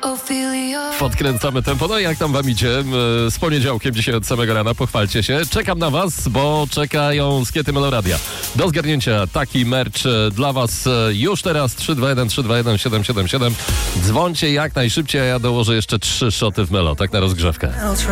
Podkręcamy tempo. No i jak tam wam idzie? Z poniedziałkiem dzisiaj od samego rana, pochwalcie się. Czekam na was, bo czekają skiety Meloradia. Do zgarnięcia taki merch dla was już teraz. 321 321 777. Dzwońcie jak najszybciej, a ja dołożę jeszcze 3 szoty w Melo, tak na rozgrzewkę.